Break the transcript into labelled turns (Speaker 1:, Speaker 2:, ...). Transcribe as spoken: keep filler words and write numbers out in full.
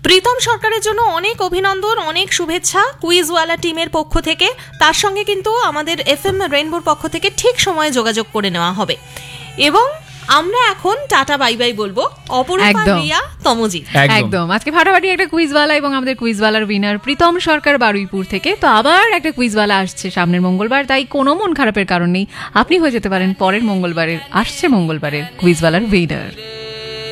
Speaker 1: প্রীতম সরকারের জন্য অনেক অভিনন্দন, অনেক শুভেচ্ছা কুইজওয়ালা টিমের পক্ষ থেকে। তার সঙ্গে কিন্তু আমাদের এফএম রেইনবোর পক্ষ থেকে ঠিক সময়ে যোগাযোগ করে নেওয়া হবে এবং আমরা এখন টাটা বাই বাই বলবো অপরূপা, রিয়া, তমজি।
Speaker 2: একদম আজকে ফাটাফাটি একটা কুইজওয়ালা এবং আমাদের কুইজওয়ালার উইনার প্রীতম সরকার বারুইপুর থেকে। তো আবার একটা কুইজওয়ালা আসছে সামনের মঙ্গলবার, তাই কোনো মন খারাপের কারণ নেই। আপনি হয়ে যেতে পারেন পরের মঙ্গলবারের আসছে মঙ্গলবারের কুইজওয়ালার উইনার।